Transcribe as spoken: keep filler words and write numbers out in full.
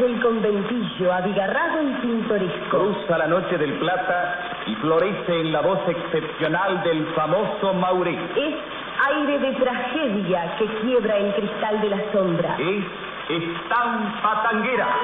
el conventillo, abigarrado y pintoresco. Cruza la noche del Plata y florece en la voz excepcional del famoso Maurí. Es aire de tragedia que quiebra el cristal de la sombra. Es estampa tanguera.